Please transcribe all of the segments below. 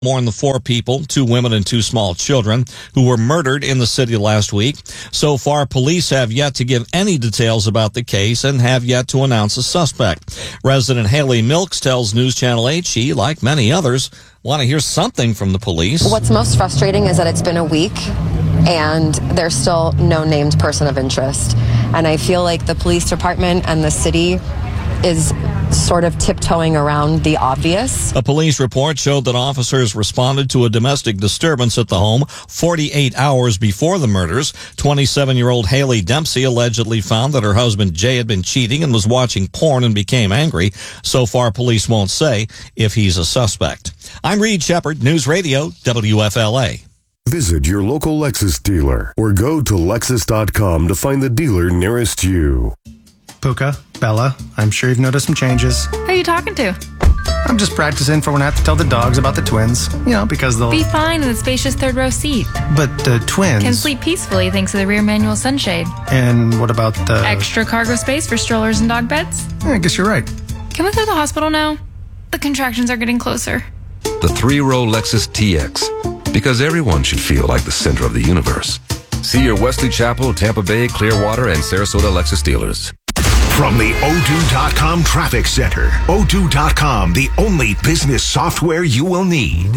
mourn the 4 people, 2 women and 2 small children, who were murdered in the city last week. So far, police have yet to give any details about the case and have yet to announce a suspect. Resident Haley Milks tells News Channel 8 she, like many others, want to hear something from the police. What's most frustrating is that it's been a week and there's still no named person of interest. And I feel like the police department and the city is sort of tiptoeing around the obvious. A police report showed that officers responded to a domestic disturbance at the home 48 hours before the murders. 27-year-old Haley Dempsey allegedly found that her husband Jay had been cheating and was watching porn and became angry. So far, police won't say if he's a suspect. I'm Reed Shepard, News Radio, WFLA. Visit your local Lexus dealer or go to Lexus.com to find the dealer nearest you. Puka, Bella, I'm sure you've noticed some changes. Who are you talking to? I'm just practicing for when I have to tell the dogs about the twins. Because they'll Be fine in the spacious third row seat. But the twins Can sleep peacefully thanks to the rear manual sunshade. And what about the Extra cargo space for strollers and dog beds? I guess you're right. Can we go to the hospital now? The contractions are getting closer. The 3-row Lexus TX. Because everyone should feel like the center of the universe. See your Wesley Chapel, Tampa Bay, Clearwater, and Sarasota Lexus dealers. From the O2.com Traffic Center. O2.com, the only business software you will need.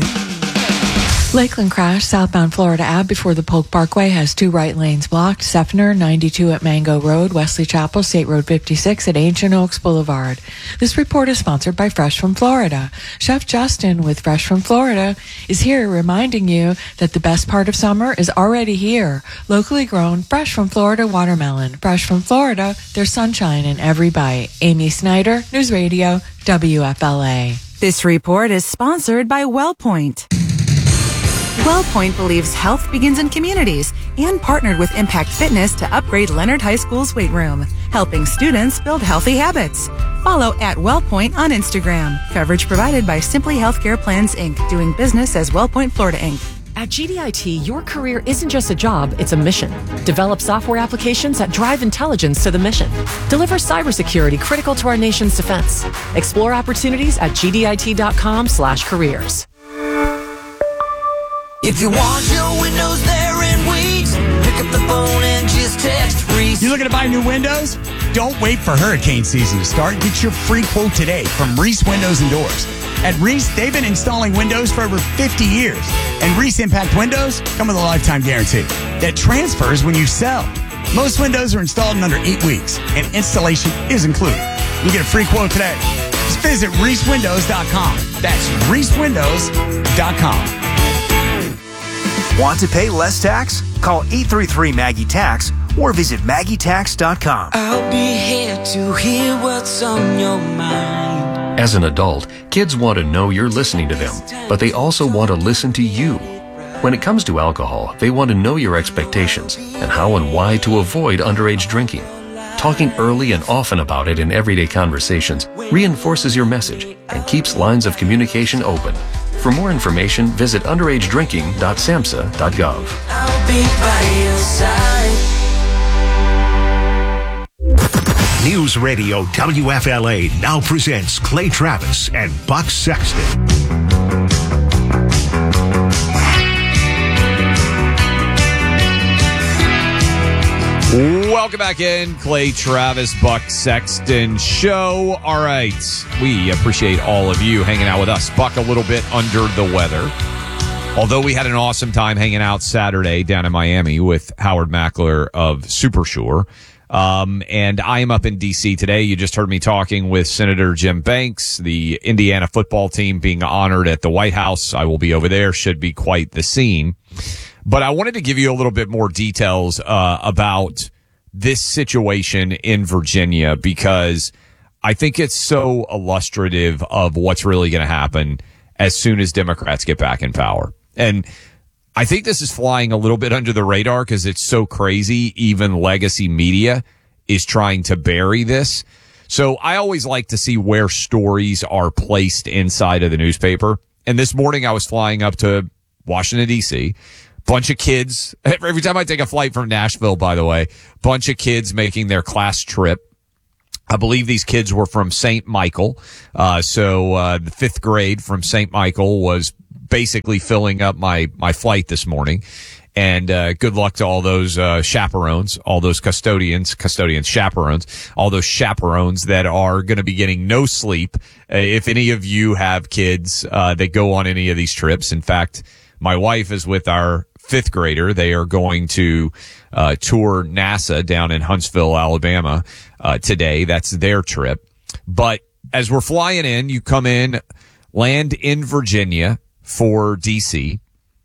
Lakeland crash, southbound Florida Ave before the Polk Parkway has 2 right lanes blocked. Seffner, 92 at Mango Road, Wesley Chapel, State Road 56 at Ancient Oaks Boulevard. This report is sponsored by Fresh from Florida. Chef Justin with Fresh from Florida is here reminding you that the best part of summer is already here. Locally grown, fresh from Florida watermelon. Fresh from Florida, there's sunshine in every bite. Amy Snyder, News Radio, WFLA. This report is sponsored by WellPoint. WellPoint believes health begins in communities and partnered with Impact Fitness to upgrade Leonard High School's weight room, helping students build healthy habits. Follow at WellPoint on Instagram. Coverage provided by Simply Healthcare Plans, Inc., doing business as WellPoint Florida, Inc. At GDIT, your career isn't just a job, it's a mission. Develop software applications that drive intelligence to the mission. Deliver cybersecurity critical to our nation's defense. Explore opportunities at gdit.com/careers. If you want your windows there in weeks, pick up the phone and just text Reese. You looking to buy new windows? Don't wait for hurricane season to start. Get your free quote today from Reese Windows and Doors. At Reese, they've been installing windows for over 50 years. And Reese Impact Windows come with a lifetime guarantee that transfers when you sell. Most windows are installed in under 8 weeks, and installation is included. You get a free quote today. Just visit ReeseWindows.com. That's ReeseWindows.com. Want to pay less tax? Call 833-MAGGIE-TAX or visit MaggieTax.com. I'll be here to hear what's on your mind. As an adult, kids want to know you're listening to them, but they also want to listen to you. When it comes to alcohol, they want to know your expectations and how and why to avoid underage drinking. Talking early and often about it in everyday conversations reinforces your message and keeps lines of communication open. For more information, visit underagedrinking.samhsa.gov. I'll be by your side. News Radio WFLA now presents Clay Travis and Buck Sexton. Welcome back in, Clay Travis, Buck Sexton Show. All right, we appreciate all of you hanging out with us. Buck a little bit under the weather, although we had an awesome time hanging out Saturday down in Miami with Howard Mackler of Supersure. And I am up in D.C. today. You just heard me talking with Senator Jim Banks, the Indiana football team being honored at the White House. I will be over there. Should be quite the scene. But I wanted to give you a little bit more details about this situation in Virginia, because I think it's so illustrative of what's really going to happen as soon as Democrats get back in power. And I think this is flying a little bit under the radar because it's so crazy. Even legacy media is trying to bury this. So I always like to see where stories are placed inside of the newspaper. And this morning I was flying up to Washington, D.C., bunch of kids. Every time I take a flight from Nashville, by the way, bunch of kids making their class trip. I believe these kids were from St. Michael. So the 5th grade from St. Michael was basically filling up my flight this morning. And good luck to all those chaperones, all those chaperones, all those chaperones that are going to be getting no sleep. If any of you have kids that go on any of these trips. In fact, my wife is with our 5th grader. They are going to tour NASA down in Huntsville, Alabama today. That's their trip. But as we're flying in, you come in, land in Virginia for D.C.,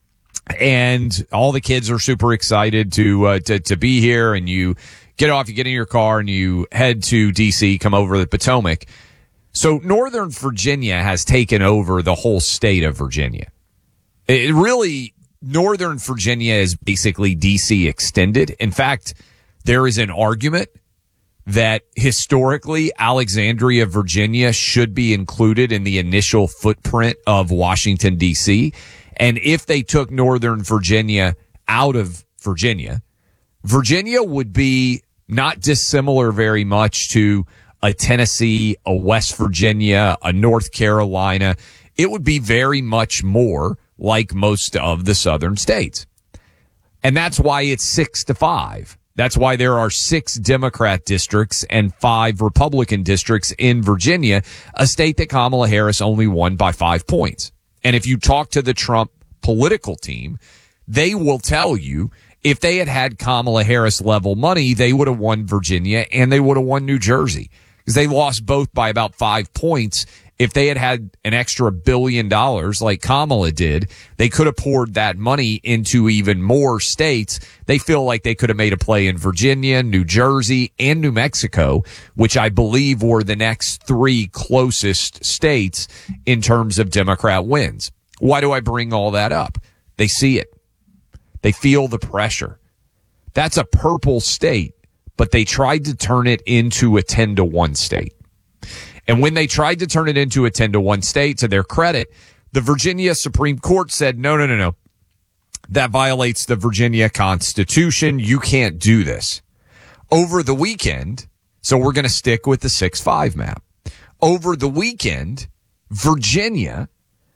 and all the kids are super excited to be here. And you get off, you get in your car, and you head to D.C., come over the Potomac. So Northern Virginia has taken over the whole state of Virginia. It really, Northern Virginia is basically D.C. extended. In fact, there is an argument that historically Alexandria, Virginia should be included in the initial footprint of Washington, D.C., and if they took Northern Virginia out of Virginia, Virginia would be not dissimilar very much to a Tennessee, a West Virginia, a North Carolina. It would be very much more like most of the southern states. And that's why it's 6-5. That's why there are 6 Democrat districts and 5 Republican districts in Virginia, a state that Kamala Harris only won by 5 points. And if you talk to the Trump political team, they will tell you if they had Kamala Harris level money, they would have won Virginia and they would have won New Jersey, because they lost both by about 5 points. If they had an extra $1 billion like Kamala did, they could have poured that money into even more states. They feel like they could have made a play in Virginia, New Jersey, and New Mexico, which I believe were the next 3 closest states in terms of Democrat wins. Why do I bring all that up? They see it. They feel the pressure. That's a purple state, but they tried to turn it into a 10-1 state. And when they tried to turn it into a 10-1 state, to their credit, the Virginia Supreme Court said, no. That violates the Virginia Constitution. You can't do this. Over the weekend, so we're going to stick with the 6-5 map. Over the weekend, Virginia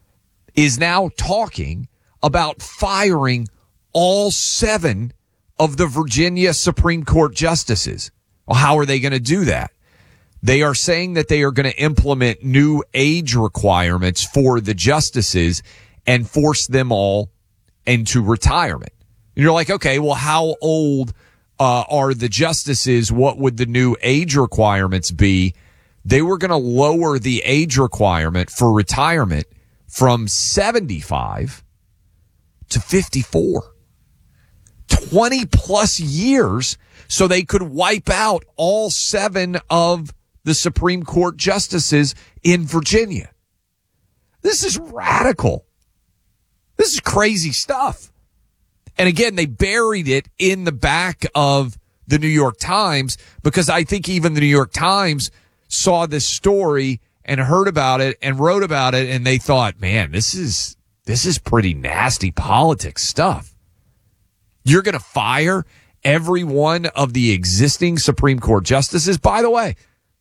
is now talking about firing all 7 of the Virginia Supreme Court justices. Well, how are they going to do that? They are saying that they are going to implement new age requirements for the justices and force them all into retirement. And you're like, okay, well, how old are the justices? What would the new age requirements be? They were going to lower the age requirement for retirement from 75 to 54. 20 plus years so they could wipe out all 7 of the Supreme Court justices in Virginia. This is radical. This is crazy stuff. And again, they buried it in the back of the New York Times, because I think even the New York Times saw this story and heard about it and wrote about it, and they thought, man, this is pretty nasty politics stuff. You're going to fire every one of the existing Supreme Court justices. By the way,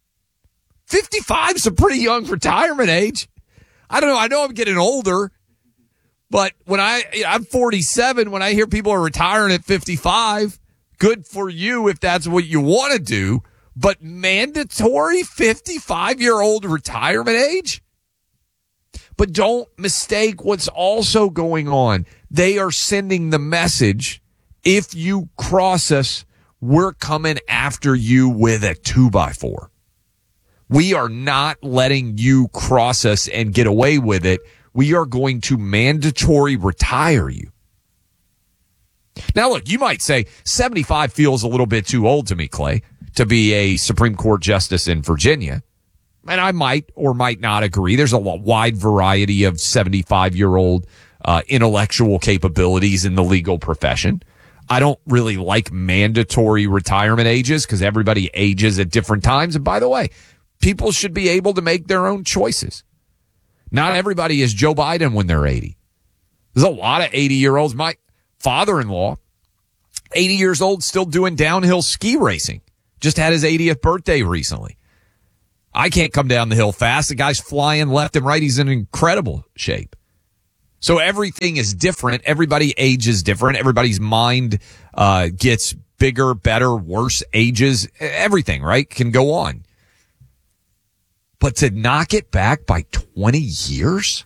55 is a pretty young retirement age. I don't know. I know I'm getting older, but when I'm 47, when I hear people are retiring at 55, good for you if that's what you want to do. But mandatory 55-year-old retirement age? But don't mistake what's also going on. They are sending the message, if you cross us, we're coming after you with a 2x4. We are not letting you cross us and get away with it. We are going to mandatory retire you. Now, look, you might say 75 feels a little bit too old to me, Clay, to be a Supreme Court justice in Virginia. And I might or might not agree. There's a wide variety of 75-year-old intellectual capabilities in the legal profession. I don't really like mandatory retirement ages because everybody ages at different times. And by the way, people should be able to make their own choices. Not everybody is Joe Biden when they're 80. There's a lot of 80-year-olds. My father-in-law, 80 years old, still doing downhill ski racing. Just had his 80th birthday recently. I can't come down the hill fast. The guy's flying left and right. He's in incredible shape. So everything is different. Everybody ages different. Everybody's mind gets bigger, better, worse, ages. Everything, right, can go on. But to knock it back by 20 years?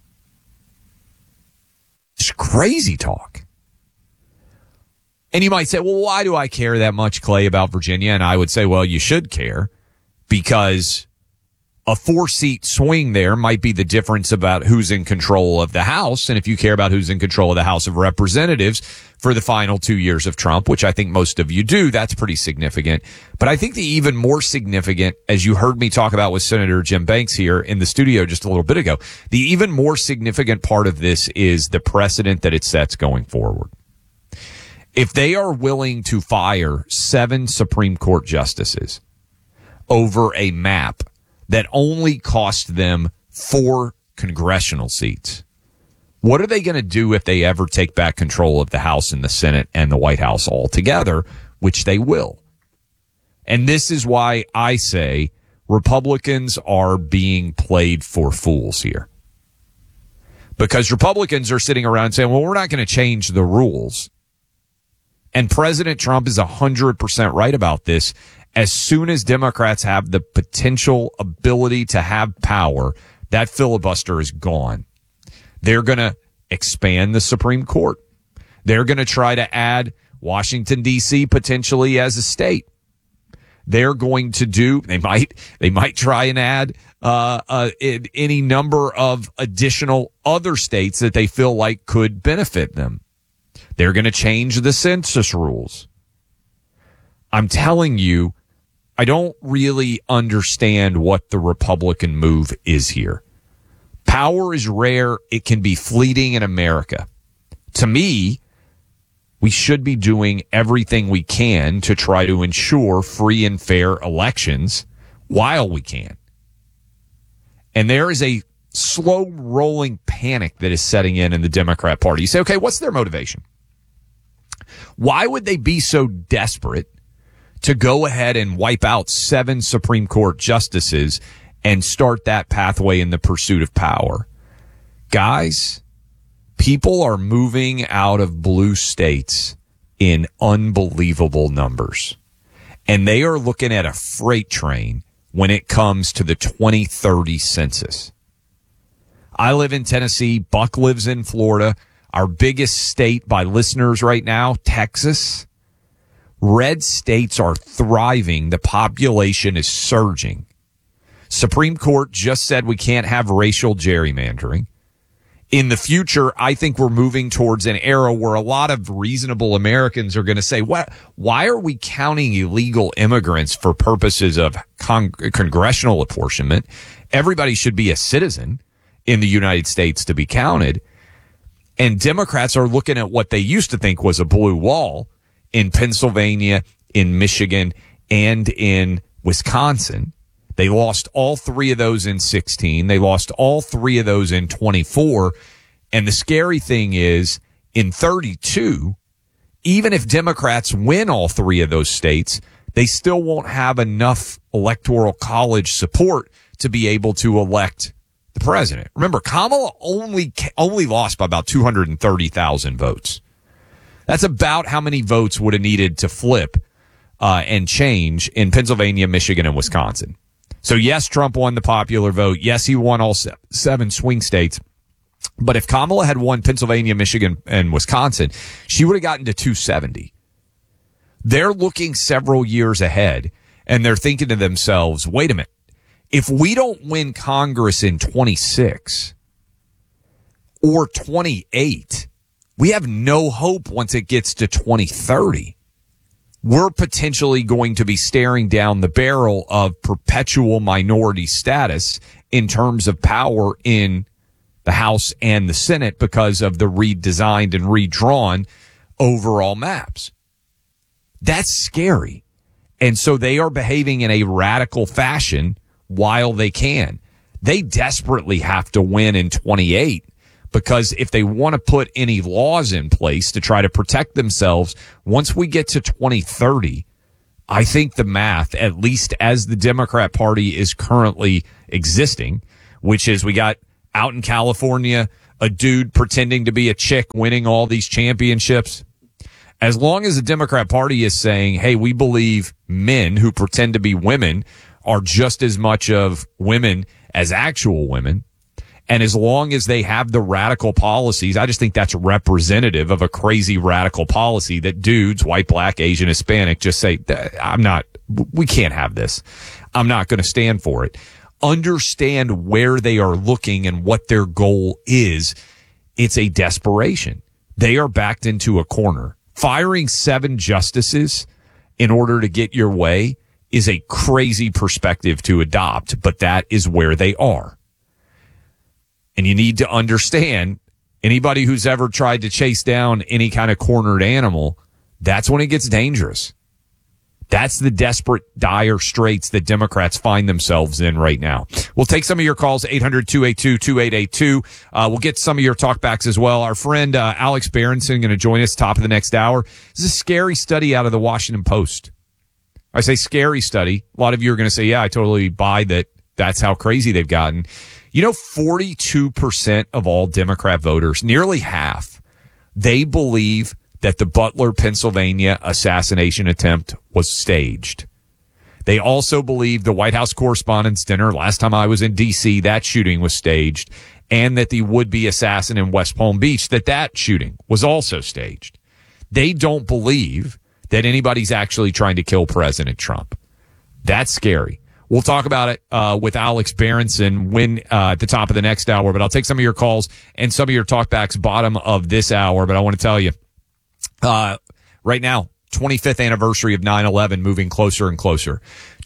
It's crazy talk. And you might say, well, why do I care that much, Clay, about Virginia? And I would say, well, you should care because a 4-seat swing there might be the difference about who's in control of the House. And if you care about who's in control of the House of Representatives for the final 2 years of Trump, which I think most of you do, that's pretty significant. But I think the even more significant, as you heard me talk about with Senator Jim Banks here in the studio just a little bit ago, the even more significant part of this is the precedent that it sets going forward. If they are willing to fire 7 Supreme Court justices over a map that only cost them 4 congressional seats, what are they going to do if they ever take back control of the House and the Senate and the White House altogether, which they will? And this is why I say Republicans are being played for fools here. Because Republicans are sitting around saying, well, we're not going to change the rules. And President Trump is 100% right about this. As soon as Democrats have the potential ability to have power, that filibuster is gone. They're going to expand the Supreme Court. They're going to try to add Washington, D.C. potentially as a state. They're going to do, they might try and add any number of additional other states that they feel like could benefit them. They're going to change the census rules. I'm telling you, I don't really understand what the Republican move is here. Power is rare. It can be fleeting in America. To me, we should be doing everything we can to try to ensure free and fair elections while we can. And there is a slow rolling panic that is setting in the Democrat Party. You say, okay, what's their motivation? Why would they be so desperate to go ahead and wipe out 7 Supreme Court justices and start that pathway in the pursuit of power? Guys, people are moving out of blue states in unbelievable numbers. And they are looking at a freight train when it comes to the 2030 census. I live in Tennessee. Buck lives in Florida. Our biggest state by listeners right now, Texas. Red states are thriving. The population is surging. Supreme Court just said we can't have racial gerrymandering. In the future, I think we're moving towards an era where a lot of reasonable Americans are going to say, why are we counting illegal immigrants for purposes of congressional apportionment? Everybody should be a citizen in the United States to be counted. And Democrats are looking at what they used to think was a blue wall in Pennsylvania, in Michigan, and in Wisconsin. They lost all 3 of those in 16. They lost all 3 of those in 24. And the scary thing is, in 32, even if Democrats win all 3 of those states, they still won't have enough electoral college support to be able to elect the president. Remember, Kamala only lost by about 230,000 votes. That's about how many votes would have needed to flip and change in Pennsylvania, Michigan, and Wisconsin. So yes, Trump won the popular vote. Yes, he won all 7 swing states. But if Kamala had won Pennsylvania, Michigan, and Wisconsin, she would have gotten to 270. They're looking several years ahead, and they're thinking to themselves, wait a minute. If we don't win Congress in 26 or 28, we have no hope once it gets to 2030. We're potentially going to be staring down the barrel of perpetual minority status in terms of power in the House and the Senate because of the redesigned and redrawn overall maps. That's scary. And so they are behaving in a radical fashion while they can. They desperately have to win in 28 because if they want to put any laws in place to try to protect themselves, once we get to 2030, I think the math, at least as the Democrat Party is currently existing, which is we got out in California, a dude pretending to be a chick winning all these championships. As long as the Democrat Party is saying, hey, we believe men who pretend to be women are just as much of women as actual women, and as long as they have the radical policies, I just think that's representative of a crazy radical policy that dudes, white, black, Asian, Hispanic, just say, we can't have this. I'm not going to stand for it. Understand where they are looking and what their goal is. It's a desperation. They are backed into a corner. Firing 7 justices in order to get your way is a crazy perspective to adopt, but that is where they are. And you need to understand, anybody who's ever tried to chase down any kind of cornered animal, that's when it gets dangerous. That's the desperate, dire straits that Democrats find themselves in right now. We'll take some of your calls, 800-282-2882. We'll get some of your talkbacks as well. Our friend Alex Berenson going to join us top of the next hour. This is a scary study out of the Washington Post. I say scary study. A lot of you are going to say, yeah, I totally buy that. That's how crazy they've gotten. 42% of all Democrat voters, nearly half, they believe that the Butler, Pennsylvania assassination attempt was staged. They also believe the White House Correspondents' Dinner, last time I was in D.C., that shooting was staged, and that the would-be assassin in West Palm Beach, that shooting was also staged. They don't believe that anybody's actually trying to kill President Trump. That's scary. We'll talk about it with Alex Berenson at the top of the next hour, but I'll take some of your calls and some of your talkbacks bottom of this hour. But I want to tell you, right now, 25th anniversary of 9/11 moving closer and closer.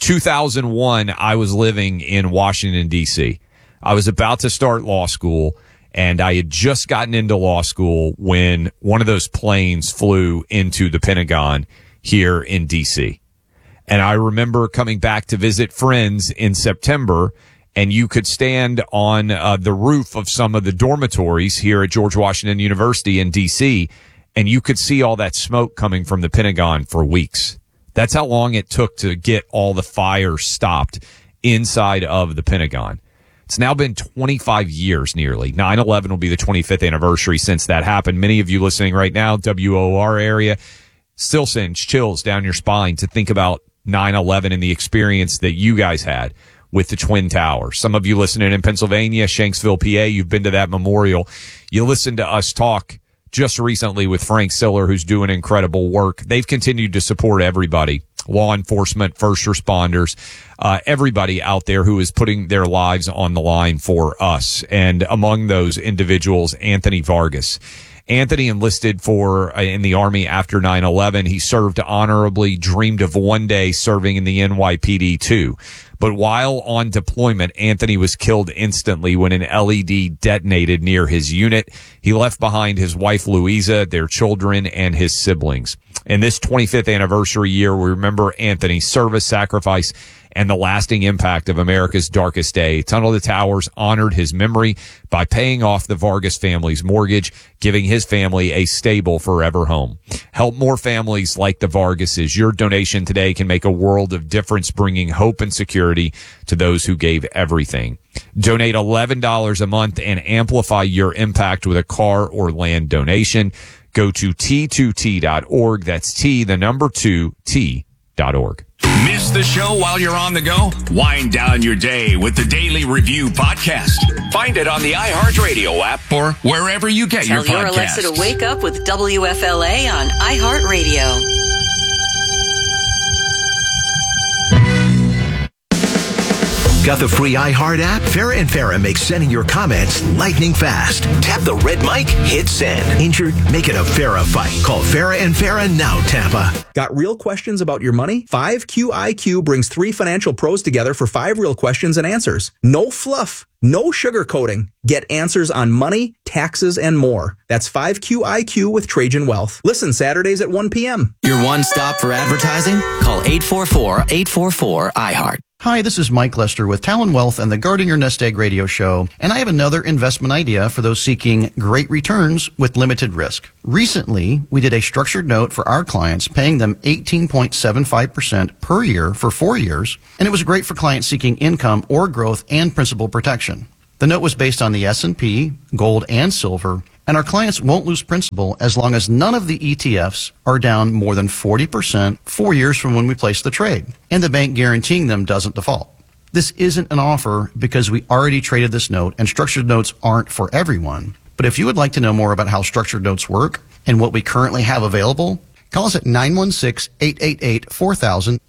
2001, I was living in Washington, D.C. I was about to start law school, and I had just gotten into law school when one of those planes flew into the Pentagon here in D.C. And I remember coming back to visit friends in September, and you could stand on the roof of some of the dormitories here at George Washington University in D.C., and you could see all that smoke coming from the Pentagon for weeks. That's how long it took to get all the fire stopped inside of the Pentagon. It's now been 25 years nearly. 9/11 will be the 25th anniversary since that happened. Many of you listening right now, WOR area, still sends chills down your spine to think about 9/11 and the experience that you guys had with the Twin Towers. Some of you listening in Pennsylvania, Shanksville, PA, you've been to that memorial. You listened to us talk just recently with Frank Siller, who's doing incredible work. They've continued to support everybody, law enforcement, first responders, everybody out there who is putting their lives on the line for us. And among those individuals, Anthony Vargas. Anthony enlisted in the Army after 9/11. He served honorably, dreamed of one day serving in the NYPD too. But while on deployment, Anthony was killed instantly when an LED detonated near his unit. He left behind his wife, Louisa, their children, and his siblings. In this 25th anniversary year, we remember Anthony's service, sacrifice, and the lasting impact of America's darkest day. Tunnel to Towers honored his memory by paying off the Vargas family's mortgage, giving his family a stable forever home. Help more families like the Vargases. Your donation today can make a world of difference, bringing hope and security to those who gave everything. Donate $11 a month and amplify your impact with a car or land donation. Go to T2T.org. That's T2T.org. Miss the show while you're on the go? Wind down your day with the Daily Review podcast. Find it on the iHeartRadio app or wherever you get your podcasts. Tell your Alexa to wake up with WFLA on iHeartRadio. Got the free iHeart app? Farrah and Farrah makes sending your comments lightning fast. Tap the red mic, hit send. Injured? Make it a Farrah fight. Call Farrah and Farrah now, Tampa. Got real questions about your money? 5QIQ brings 3 financial pros together for 5 real questions and answers. No fluff. No sugarcoating. Get answers on money, taxes, and more. That's 5QIQ with Trajan Wealth. Listen Saturdays at 1 p.m. Your one stop for advertising? Call 844-844-iHeart. Hi, this is Mike Lester with Talon Wealth and the Guarding Your Nest Egg radio show, and I have another investment idea for those seeking great returns with limited risk. Recently, we did a structured note for our clients, paying them 18.75% per year for 4 years, and it was great for clients seeking income or growth and principal protection. The note was based on the S&P, gold, and silver, and our clients won't lose principal as long as none of the ETFs are down more than 40% 4 years from when we placed the trade, and the bank guaranteeing them doesn't default. This isn't an offer because we already traded this note, and structured notes aren't for everyone. But if you would like to know more about how structured notes work and what we currently have available, call us at 916-888-4000,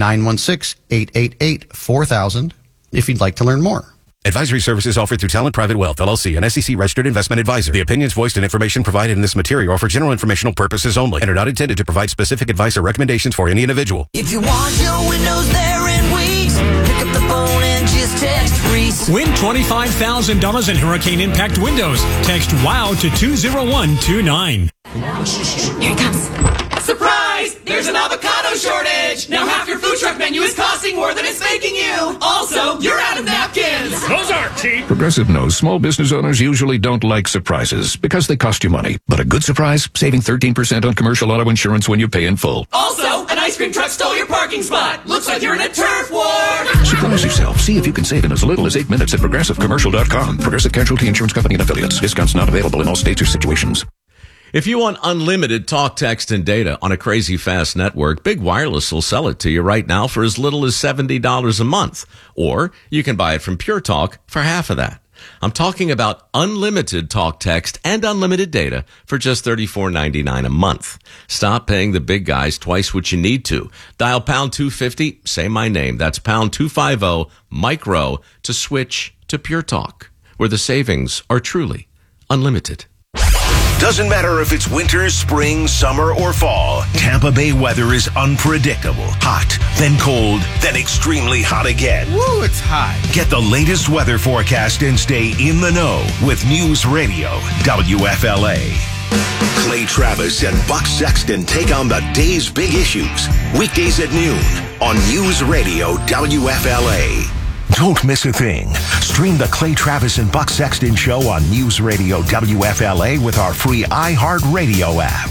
916-888-4000 if you'd like to learn more. Advisory services offered through Talent Private Wealth, LLC, an SEC-registered investment advisor. The opinions voiced and information provided in this material are for general informational purposes only and are not intended to provide specific advice or recommendations for any individual. If you want your windows there in weeks, pick up the phone and just text Reese. Win $25,000 in Hurricane Impact windows. Text WOW to 20129. Here it comes. Surprise! There's an avocado shortage! Now half your food truck menu is costing more than it's making you! Also, you're out of napkins! Those aren't cheap! Progressive knows small business owners usually don't like surprises because they cost you money. But a good surprise, saving 13% on commercial auto insurance when you pay in full. Also, an ice cream truck stole your parking spot! Looks like you're in a turf war! Surprise yourself. See if you can save in as little as 8 minutes at ProgressiveCommercial.com. Progressive Casualty Insurance Company and Affiliates. Discounts not available in all states or situations. If you want unlimited talk, text, and data on a crazy fast network, Big Wireless will sell it to you right now for as little as $70 a month. Or you can buy it from Pure Talk for half of that. I'm talking about unlimited talk, text, and unlimited data for just $34.99 a month. Stop paying the big guys twice what you need to. Dial pound 250, say my name. That's pound 250, micro, to switch to Pure Talk, where the savings are truly unlimited. Doesn't matter if it's winter, spring, summer, or fall. Tampa Bay weather is unpredictable. Hot, then cold, then extremely hot again. Woo, it's hot. Get the latest weather forecast and stay in the know with News Radio WFLA. Clay Travis and Buck Sexton take on the day's big issues. Weekdays at noon on News Radio WFLA. Don't miss a thing. Stream the Clay Travis and Buck Sexton Show on News Radio WFLA with our free iHeartRadio app.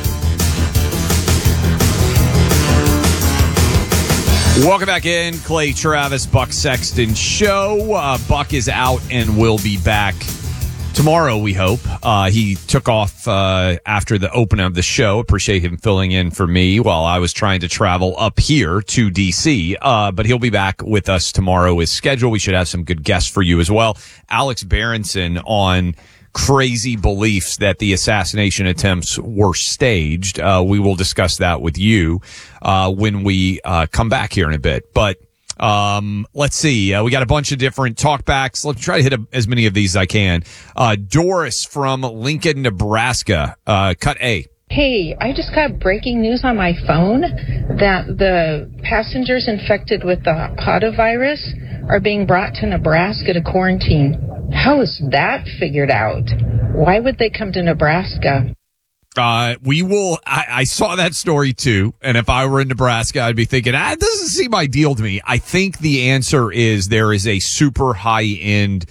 Welcome back in. Clay Travis, Buck Sexton Show. Buck is out and will be back tomorrow, we hope. He took off after the open of the show. Appreciate him filling in for me while I was trying to travel up here to D.C. But he'll be back with us tomorrow as scheduled. We should have some good guests for you as well. Alex Berenson on crazy beliefs that the assassination attempts were staged. We will discuss that with you when we come back here in a bit. But let's see. We got a bunch of different talkbacks. Let's try to hit as many of these as I can. Doris from Lincoln, Nebraska. Cut A. Hey, I just got breaking news on my phone that the passengers infected with the hantavirus are being brought to Nebraska to quarantine. How is that figured out? Why would they come to Nebraska? I saw that story too. And if I were in Nebraska, I'd be thinking, it doesn't seem ideal to me. I think the answer is there is a super high end,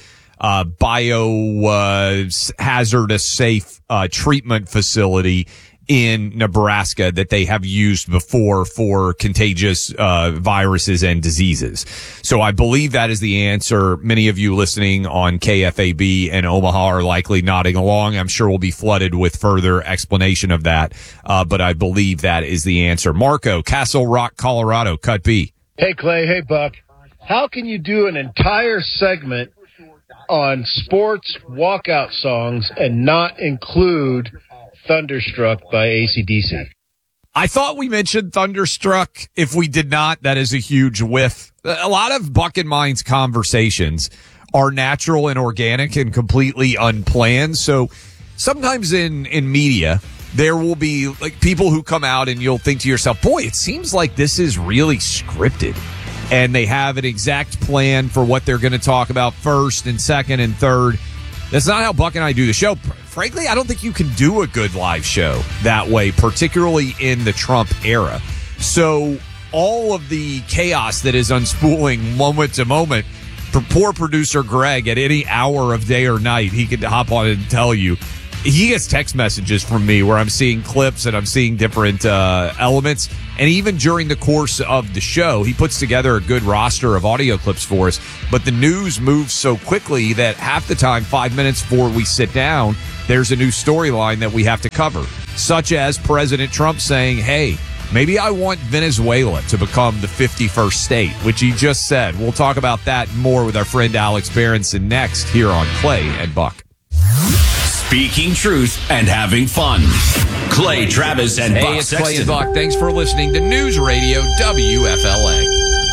hazardous safe, treatment facility in Nebraska that they have used before for contagious viruses and diseases. So I believe that is the answer. Many of you listening on KFAB and Omaha are likely nodding along. I'm sure we'll be flooded with further explanation of that, but I believe that is the answer. Marco, Castle Rock, Colorado, cut B. Hey, Clay. Hey, Buck. How can you do an entire segment on sports walkout songs and not include Thunderstruck by AC/DC? I thought we mentioned Thunderstruck. If we did not, that is a huge whiff. A lot of Buck and mine's conversations are natural and organic and completely unplanned. So sometimes in media, there will be like people who come out and you'll think to yourself, boy, it seems like this is really scripted. And they have an exact plan for what they're going to talk about first and second and third. That's not how Buck and I do the show. Frankly, I don't think you can do a good live show that way, particularly in the Trump era. So all of the chaos that is unspooling moment to moment, for poor producer Greg, at any hour of day or night, he could hop on and tell you, he gets text messages from me where I'm seeing clips and I'm seeing different elements. And even during the course of the show, he puts together a good roster of audio clips for us. But the news moves so quickly that half the time, 5 minutes before we sit down, there's a new storyline that we have to cover, such as President Trump saying, hey, maybe I want Venezuela to become the 51st state, which he just said. We'll talk about that and more with our friend Alex Berenson next here on Clay and Buck. Speaking truth and having fun. Clay Travis and Buck it's Sexton. Clay and Buck. Thanks for listening to News Radio WFLA.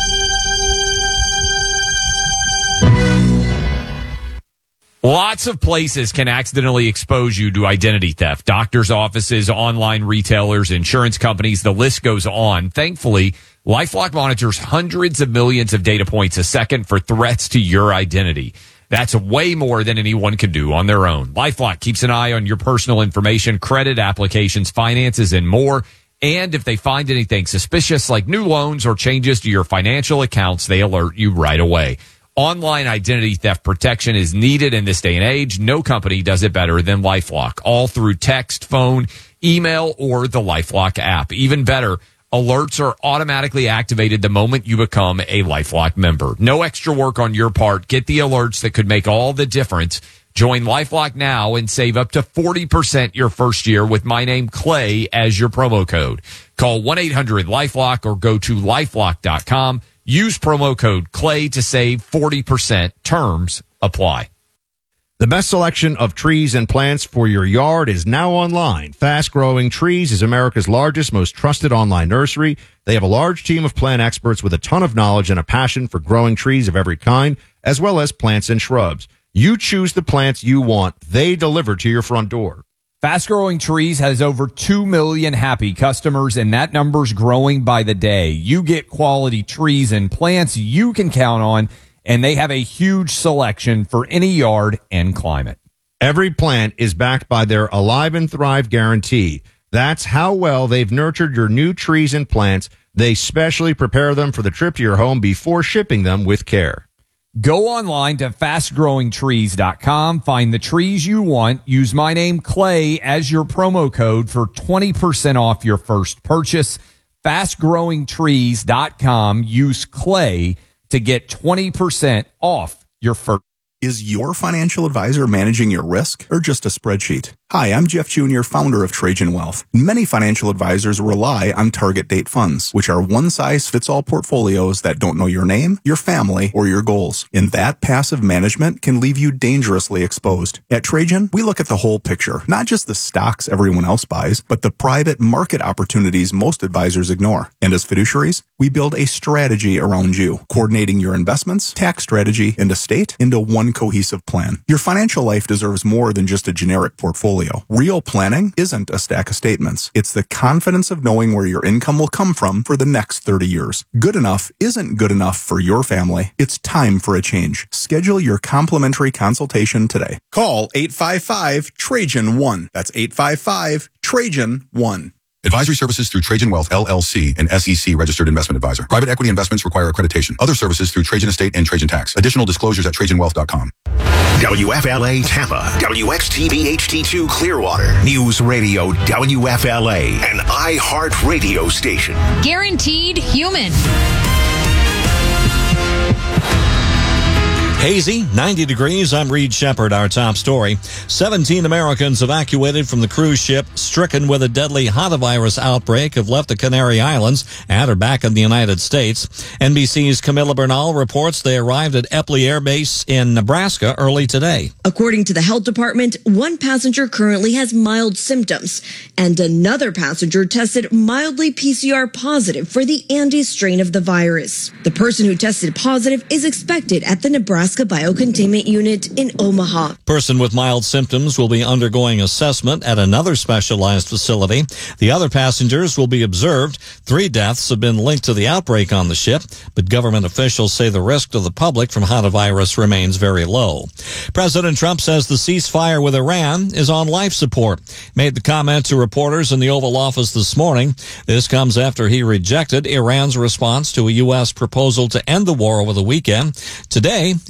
Lots of places can accidentally expose you to identity theft. Doctors' offices, online retailers, insurance companies, the list goes on. Thankfully, LifeLock monitors hundreds of millions of data points a second for threats to your identity. That's way more than anyone can do on their own. LifeLock keeps an eye on your personal information, credit applications, finances, and more. And if they find anything suspicious like new loans or changes to your financial accounts, they alert you right away. Online identity theft protection is needed in this day and age. No company does it better than LifeLock, all through text, phone, email, or the LifeLock app. Even better, alerts are automatically activated the moment you become a LifeLock member. No extra work on your part. Get the alerts that could make all the difference. Join LifeLock now and save up to 40% your first year with my name Clay as your promo code. Call 1-800-LifeLock or go to lifelock.com. Use promo code Clay to save 40%. Terms apply. The best selection of trees and plants for your yard is now online. Fast Growing Trees is America's largest, most trusted online nursery. They have a large team of plant experts with a ton of knowledge and a passion for growing trees of every kind, as well as plants and shrubs. You choose the plants you want. They deliver to your front door. Fast Growing Trees has over 2 million happy customers, and that number's growing by the day. You get quality trees and plants you can count on, and they have a huge selection for any yard and climate. Every plant is backed by their Alive and Thrive guarantee. That's how well they've nurtured your new trees and plants. They specially prepare them for the trip to your home before shipping them with care. Go online to fastgrowingtrees.com. Find the trees you want. Use my name Clay as your promo code for 20% off your first purchase. Fastgrowingtrees.com. Use Clay to get 20% off your first. Is your financial advisor managing your risk or just a spreadsheet? Hi, I'm Jeff Jr., founder of Trajan Wealth. Many financial advisors rely on target date funds, which are one-size-fits-all portfolios that don't know your name, your family, or your goals. And that passive management can leave you dangerously exposed. At Trajan, we look at the whole picture, not just the stocks everyone else buys, but the private market opportunities most advisors ignore. And as fiduciaries, we build a strategy around you, coordinating your investments, tax strategy, and estate into one cohesive plan. Your financial life deserves more than just a generic portfolio. Real planning isn't a stack of statements. It's the confidence of knowing where your income will come from for the next 30 years. Good enough isn't good enough for your family. It's time for a change. Schedule your complimentary consultation today. Call 855-TRAJAN-1. That's 855-TRAJAN-1. Advisory services through Trajan Wealth, LLC, an SEC registered investment advisor. Private equity investments require accreditation. Other services through Trajan Estate and Trajan Tax. Additional disclosures at TrajanWealth.com. WFLA Tampa, WXTV HD2 Clearwater, News Radio WFLA, an iHeart radio station. Guaranteed human. Hazy, 90 degrees. I'm Reed Shepard. Our top story. 17 Americans evacuated from the cruise ship stricken with a deadly hantavirus outbreak have left the Canary Islands and are back in the United States. NBC's Camilla Bernal reports they arrived at Epley Air Base in Nebraska early today. According to the health department, one passenger currently has mild symptoms, and another passenger tested mildly PCR positive for the Andes strain of the virus. The person who tested positive is expected at the Nebraska Biocontainment Unit in Omaha. Person with mild symptoms will be undergoing assessment at another specialized facility. The other passengers will be observed. 3 deaths have been linked to the outbreak on the ship, but government officials say the risk to the public from hantavirus remains very low. President Trump says the ceasefire with Iran is on life support. Made the comment to reporters in the Oval Office this morning. This comes after he rejected Iran's response to a U.S. proposal to end the war over the weekend. Today, he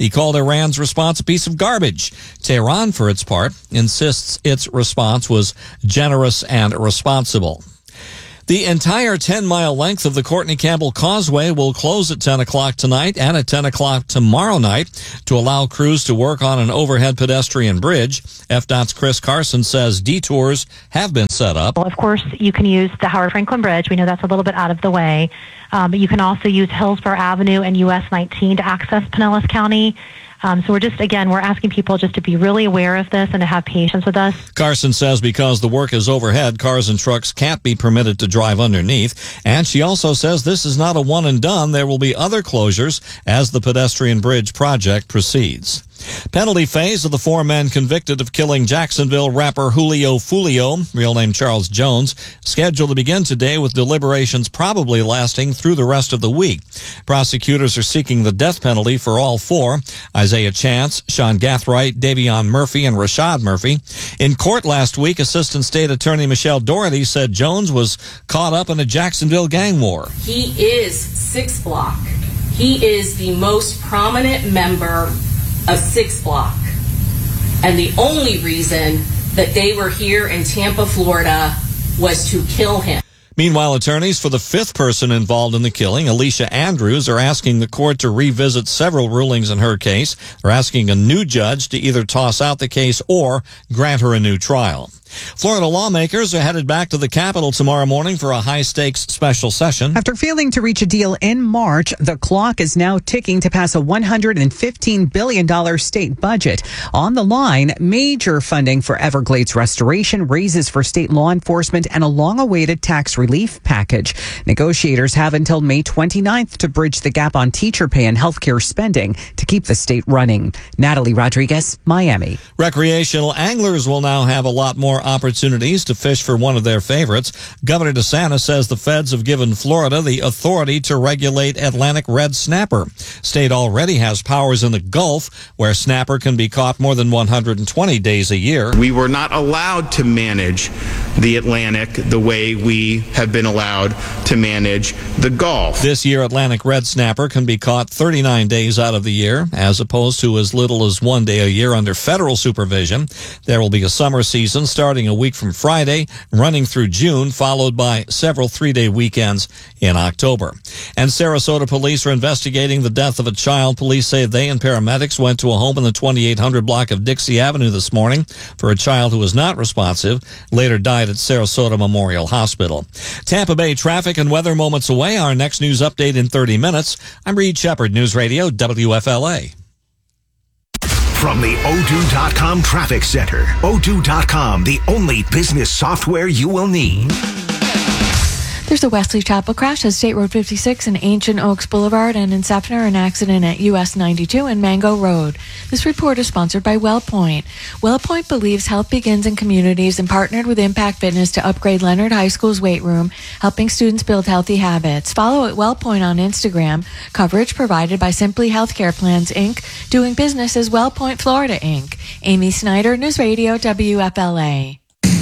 He called Iran's response a piece of garbage. Tehran, for its part, insists its response was generous and responsible. The entire 10-mile length of the Courtney Campbell Causeway will close at 10 o'clock tonight and at 10 o'clock tomorrow night to allow crews to work on an overhead pedestrian bridge. FDOT's Chris Carson says detours have been set up. Well, of course, you can use the Howard Franklin Bridge. We know that's a little bit out of the way. But you can also use Hillsborough Avenue and US 19 to access Pinellas County. So we're asking people just to be really aware of this and to have patience with us. Carson says because the work is overhead, cars and trucks can't be permitted to drive underneath. And she also says this is not a one and done. There will be other closures as the pedestrian bridge project proceeds. Penalty phase of the 4 men convicted of killing Jacksonville rapper Julio Fulio, real name Charles Jones, scheduled to begin today with deliberations probably lasting through the rest of the week. Prosecutors are seeking the death penalty for all 4, Isaiah Chance, Sean Gathright, Davion Murphy, and Rashad Murphy. In court last week, Assistant State Attorney Michelle Doherty said Jones was caught up in a Jacksonville gang war. He is 6 Block. He is the most prominent member of 6 Block. And the only reason that they were here in Tampa, Florida was to kill him. Meanwhile, attorneys for the 5th person involved in the killing, Alicia Andrews, are asking the court to revisit several rulings in her case. They're asking a new judge to either toss out the case or grant her a new trial. Florida lawmakers are headed back to the Capitol tomorrow morning for a high-stakes special session. After failing to reach a deal in March, the clock is now ticking to pass a $115 billion state budget. On the line, major funding for Everglades restoration, raises for state law enforcement, and a long-awaited tax relief package. Negotiators have until May 29th to bridge the gap on teacher pay and healthcare spending to keep the state running. Natalie Rodriguez, Miami. Recreational anglers will now have a lot more opportunities to fish for one of their favorites. Governor DeSantis says the feds have given Florida the authority to regulate Atlantic red snapper. State already has powers in the Gulf where snapper can be caught more than 120 days a year. We were not allowed to manage the Atlantic the way we have been allowed to manage the Gulf. This year, Atlantic red snapper can be caught 39 days out of the year, as opposed to as little as 1 day a year under federal supervision. There will be a summer season starting a week from Friday, running through June, followed by several 3-day weekends in October. And Sarasota police are investigating the death of a child. Police say they and paramedics went to a home in the 2800 block of Dixie Avenue this morning for a child who was not responsive, later died at Sarasota Memorial Hospital. Tampa Bay traffic and weather moments away. Our next news update in 30 minutes. I'm Reed Shepard, News Radio WFLA. From the O2.com Traffic Center. O2.com, the only business software you will need. There's a Wesley Chapel crash at State Road 56 and Ancient Oaks Boulevard, and in Sefner, an accident at US 92 and Mango Road. This report is sponsored by WellPoint. WellPoint believes health begins in communities and partnered with Impact Fitness to upgrade Leonard High School's weight room, helping students build healthy habits. Follow at WellPoint on Instagram. Coverage provided by Simply Healthcare Plans, Inc., doing business as WellPoint Florida, Inc. Amy Snyder, News Radio WFLA.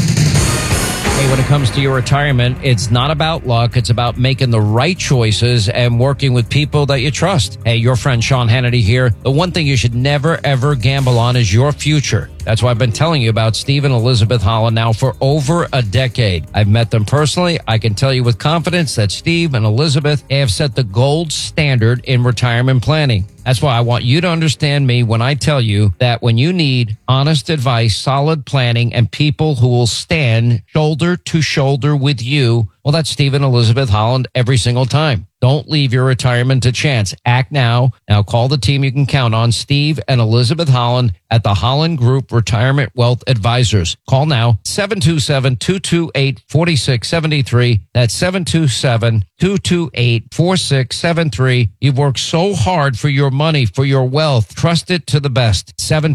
Hey, when it comes to your retirement, it's not about luck. It's about making the right choices and working with people that you trust. Hey, your friend Sean Hannity here. The one thing you should never, ever gamble on is your future. That's why I've been telling you about Steve and Elizabeth Holland now for over a decade. I've met them personally. I can tell you with confidence that Steve and Elizabeth have set the gold standard in retirement planning. That's why I want you to understand me when I tell you that when you need honest advice, solid planning, and people who will stand shoulder to shoulder with you, well, that's Steve and Elizabeth Holland every single time. Don't leave your retirement to chance. Act now. Now call the team you can count on, Steve and Elizabeth Holland at the Holland Group Retirement Wealth Advisors. Call now, 727-228-4673. That's 727-228-4673. You've worked so hard for your money, for your wealth. Trust it to the best.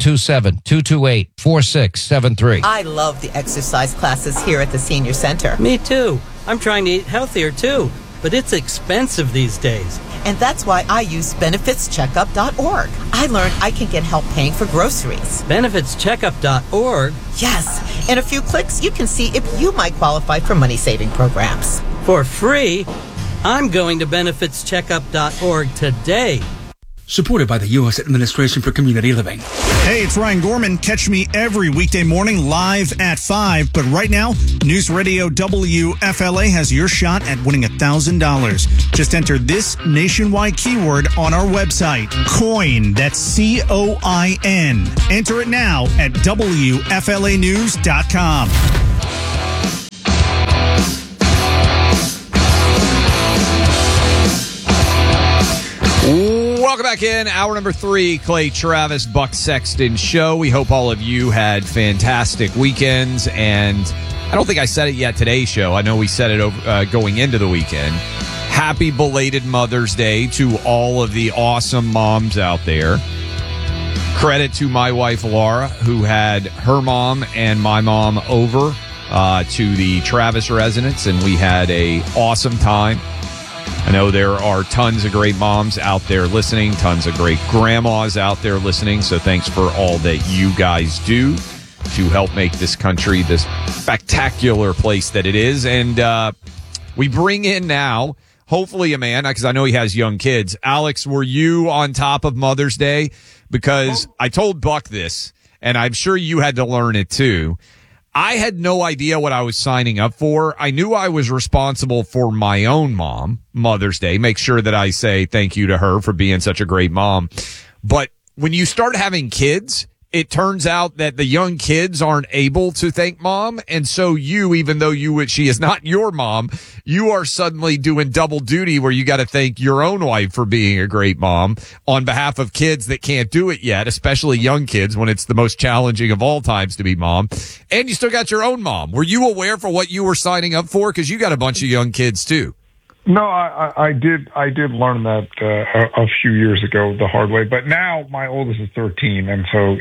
727-228-4673. I love the exercise classes here at the Senior Center. Me too. I'm trying to eat healthier too, but it's expensive these days. And that's why I use benefitscheckup.org. I learned I can get help paying for groceries. Benefitscheckup.org? Yes. In a few clicks, you can see if you might qualify for money-saving programs. For free? I'm going to benefitscheckup.org today. supported by the U.S. Administration for Community Living. Hey, it's Ryan Gorman. Catch me every weekday morning live at 5. But right now, News Radio WFLA has your shot at winning $1,000. Just enter this nationwide keyword on our website, COIN. That's COIN. Enter it now at WFLAnews.com. Welcome back in. Hour number 3, Clay Travis, Buck Sexton Show. We hope all of you had fantastic weekends. And I don't think I said it yet today's show. I know we said it going into the weekend. Happy belated Mother's Day to all of the awesome moms out there. Credit to my wife, Laura, who had her mom and my mom over to the Travis residence, and we had a awesome time. I know there are tons of great moms out there listening, tons of great grandmas out there listening, so thanks for all that you guys do to help make this country this spectacular place that it is. And we bring in now, hopefully a man, because I know he has young kids. Alex, were you on top of Mother's Day? Because I told Buck this, and I'm sure you had to learn it too. I had no idea what I was signing up for. I knew I was responsible for my own mom, Mother's Day, make sure that I say thank you to her for being such a great mom. But when you start having kids, it turns out that the young kids aren't able to thank mom. And so you, even though she is not your mom, you are suddenly doing double duty where you got to thank your own wife for being a great mom on behalf of kids that can't do it yet, especially young kids when it's the most challenging of all times to be mom. And you still got your own mom. Were you aware for what you were signing up for? Because you got a bunch of young kids too. No, I did learn that a few years ago the hard way. But now my oldest is 13, and so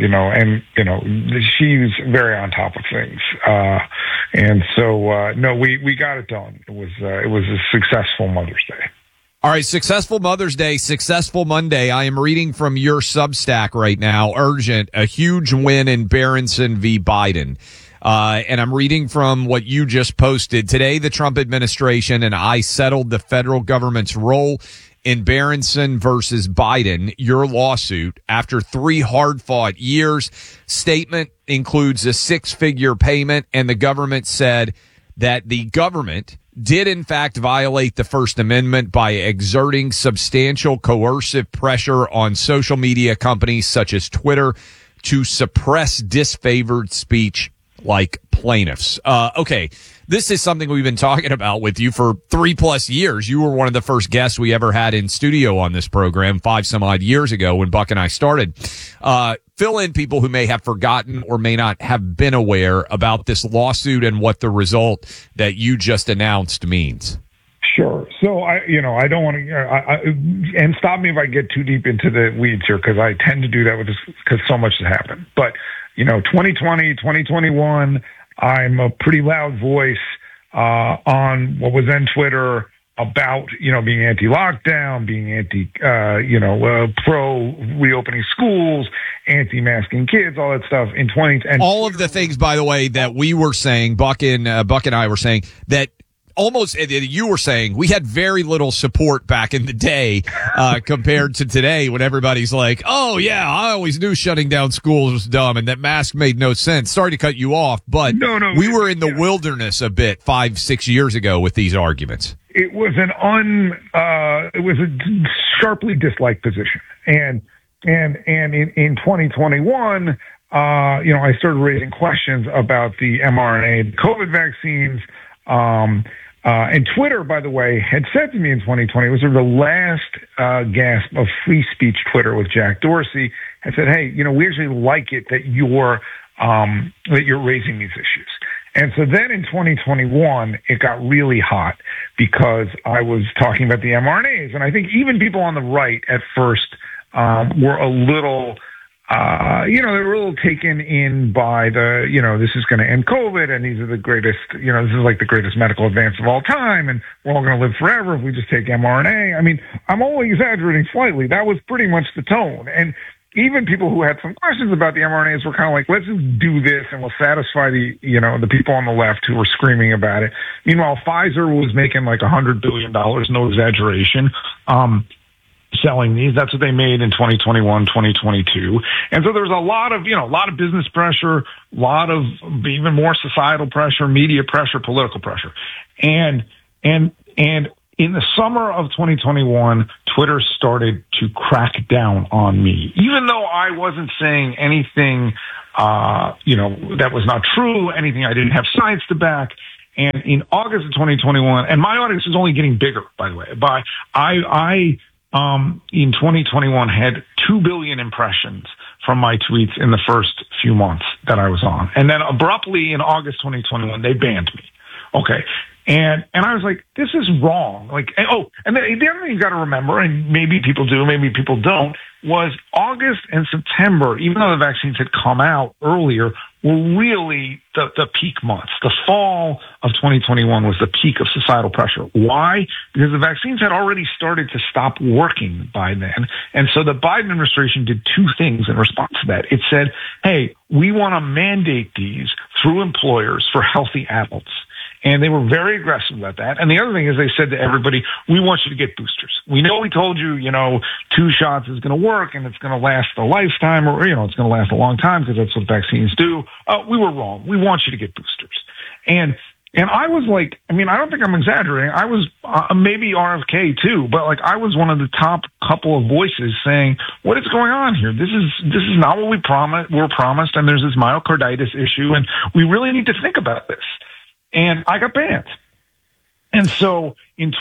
she's very on top of things. And so no, we got it done. It was a successful Mother's Day. All right, successful Mother's Day, successful Monday. I am reading from your Substack right now. Urgent, a huge win in Berenson v. Biden. And I'm reading from what you just posted. Today, the Trump administration and I settled the federal government's role in Berenson versus Biden, your lawsuit, after 3 hard-fought years. Statement includes a 6-figure payment, and the government said that the government did in fact violate the First Amendment by exerting substantial coercive pressure on social media companies such as Twitter to suppress disfavored speech like plaintiffs. Okay, this is something we've been talking about with you for 3+ years. You were one of the first guests we ever had in studio on this program 5 some odd years ago when Buck and I started. Fill in people who may have forgotten or may not have been aware about this lawsuit and what the result that you just announced means. Sure. So I don't want to, and stop me if I get too deep into the weeds here, because I tend to do that with this because so much has happened. But 2020, 2021, I'm a pretty loud voice on what was then Twitter about, being anti-lockdown, being pro reopening schools, anti-masking kids, all that stuff in 20. And all of the things, by the way, that we were saying, Buck and I were saying that. Almost, you were saying we had very little support back in the day compared to today when everybody's like, oh, yeah, I always knew shutting down schools was dumb and that mask made no sense. Sorry to cut you off, but we were in the wilderness a bit 5-6 years ago with these arguments. It was it was a sharply disliked position. And in 2021, I started raising questions about the mRNA COVID vaccines. And Twitter, by the way, had said to me in 2020, it was the last gasp of free speech Twitter with Jack Dorsey, had said, hey, we actually like it that you're raising these issues. And so then in 2021, it got really hot because I was talking about the mRNAs. And I think even people on the right at first were a little... they were a little taken in by the, this is going to end COVID and these are the greatest, this is like the greatest medical advance of all time and we're all going to live forever if we just take mRNA. I mean, I'm only exaggerating slightly. That was pretty much the tone. And even people who had some questions about the mRNAs were kind of like, let's just do this and we'll satisfy the people on the left who were screaming about it. Meanwhile, Pfizer was making like $100 billion, no exaggeration. selling these. That's what they made in 2021, 2022. And so there's a lot of business pressure, a lot of even more societal pressure, media pressure, political pressure. And in the summer of 2021, Twitter started to crack down on me, even though I wasn't saying anything, that was not true, anything I didn't have science to back. And in August of 2021, and my audience is only getting bigger, by the way, in 2021 had 2 billion impressions from my tweets in the first few months that I was on. And then abruptly in August 2021, they banned me. Okay. And I was like, this is wrong. And the other thing you got to remember, and maybe people do, maybe people don't, was August and September, even though the vaccines had come out earlier, were really the peak months. The fall of 2021 was the peak of societal pressure. Why? Because the vaccines had already started to stop working by then. And so the Biden administration did two things in response to that. It said, hey, we want to mandate these through employers for healthy adults. And they were very aggressive about that. And the other thing is they said to everybody, we want you to get boosters. We know we told you, 2 shots is going to work and it's going to last a lifetime or, it's going to last a long time because that's what vaccines do. We were wrong. We want you to get boosters. And I was like, I don't think I'm exaggerating. I was maybe RFK too, but I was one of the top couple of voices saying, what is going on here? This is not what we're promised. And there's this myocarditis issue and we really need to think about this. And I got banned. And so in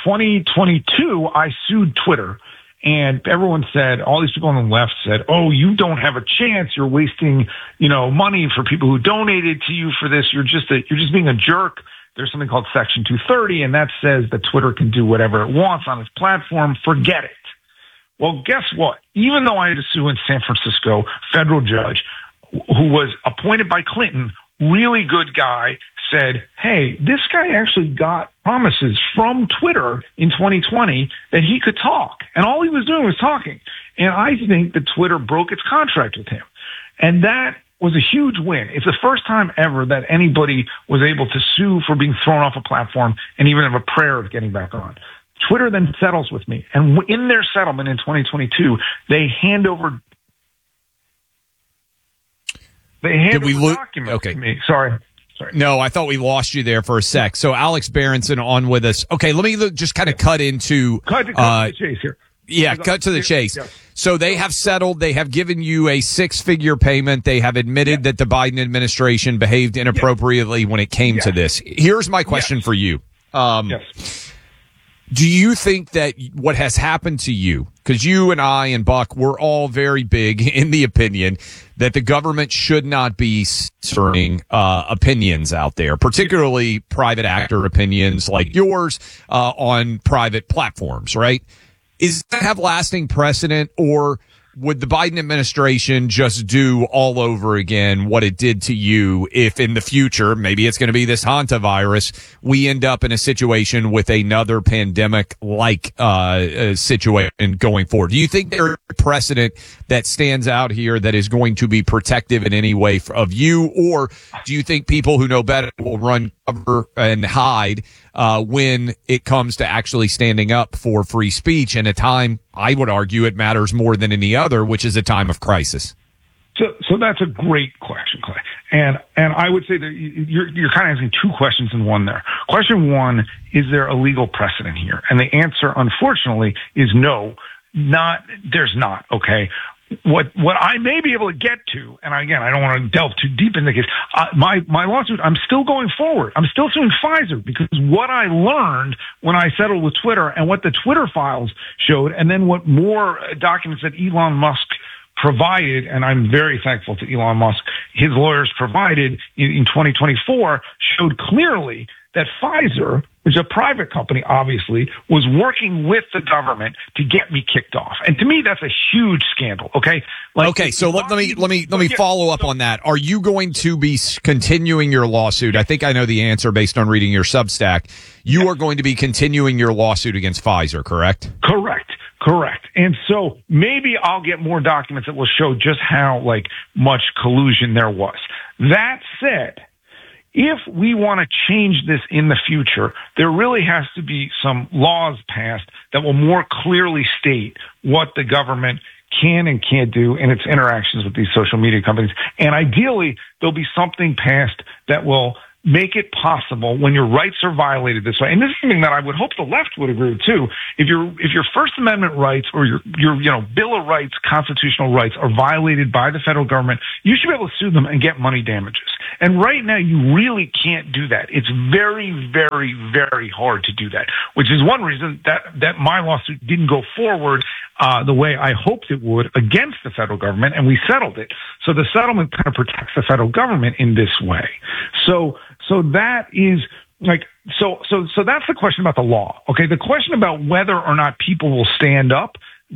2022, I sued Twitter. And everyone said, all these people on the left said, oh, you don't have a chance. You're wasting, money for people who donated to you for this. You're just being a jerk. There's something called Section 230, and that says that Twitter can do whatever it wants on its platform. Forget it. Well, guess what? Even though I had to sue in San Francisco, federal judge who was appointed by Clinton, really good guy, said, hey, this guy actually got promises from Twitter in 2020 that he could talk. And all he was doing was talking. And I think that Twitter broke its contract with him. And that was a huge win. It's the first time ever that anybody was able to sue for being thrown off a platform and even have a prayer of getting back on. Twitter then settles with me. And in their settlement in 2022, they hand over documents to me. Sorry. No, I thought we lost you there for a sec. So Alex Berenson on with us. Okay, let me just kind of cut to the chase here. Yeah, cut to the chase. Yes. So they have settled. They have given you a 6-figure payment. They have admitted that the Biden administration behaved inappropriately when it came to this. Here's my question for you. Do you think that what has happened to you, because you and I and Buck, we're all very big in the opinion that the government should not be censoring opinions out there, particularly private actor opinions like yours on private platforms, right? Is that have lasting precedent, or would the Biden administration just do all over again what it did to you if in the future, maybe it's going to be this hantavirus, we end up in a situation with another pandemic-like situation going forward? Do you think there's a precedent that stands out here that is going to be protective in any way of you, or do you think people who know better will run cover and hide when it comes to actually standing up for free speech in a time, I would argue, it matters more than any other, which is a time of crisis? So that's a great question, Clay. And I would say that you're kind of asking two questions in one there. Question one, is there a legal precedent here? And the answer, unfortunately, is no, there's not, okay? What I may be able to get to, and again, I don't want to delve too deep into this, my lawsuit, I'm still going forward. I'm still suing Pfizer because what I learned when I settled with Twitter and what the Twitter files showed, and then what more documents that Elon Musk provided, and I'm very thankful to Elon Musk, his lawyers provided in 2024, showed clearly that Pfizer, which is a private company, obviously, was working with the government to get me kicked off. And to me, that's a huge scandal. Okay. So let me follow up on that. Are you going to be continuing your lawsuit? I think I know the answer based on reading your Substack. You are going to be continuing your lawsuit against Pfizer, correct? Correct. And so maybe I'll get more documents that will show just how much collusion there was. That said, if we want to change this in the future, there really has to be some laws passed that will more clearly state what the government can and can't do in its interactions with these social media companies. And ideally, there'll be something passed that will make it possible when your rights are violated this way. And this is something that I would hope the left would agree with too. If your First Amendment rights or your Bill of Rights, constitutional rights are violated by the federal government, you should be able to sue them and get money damages. And right now you really can't do that. It's very, very, very hard to do that, which is one reason that my lawsuit didn't go forward the way I hoped it would against the federal government, and we settled it. So the settlement kind of protects the federal government in this way. So that is like, so that's the question about the law. Okay. The question about whether or not people will stand up,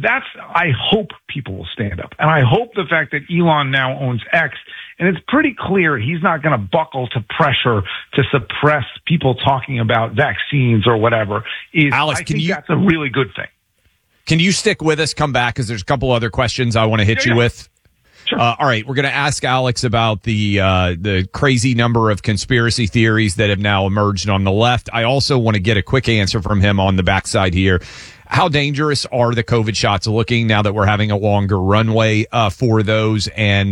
I hope people will stand up. And I hope the fact that Elon now owns X, and it's pretty clear he's not going to buckle to pressure to suppress people talking about vaccines or whatever. Alex, I think that's a really good thing. Can you stick with us, come back, because there's a couple other questions I want to hit you with. Sure. All right, we're going to ask Alex about the crazy number of conspiracy theories that have now emerged on the left. I also want to get a quick answer from him on the backside here. How dangerous are the COVID shots looking now that we're having a longer runway for those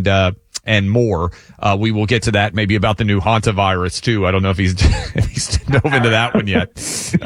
and more? We will get to that, maybe about the new hantavirus too. I don't know if he's dove into that one yet,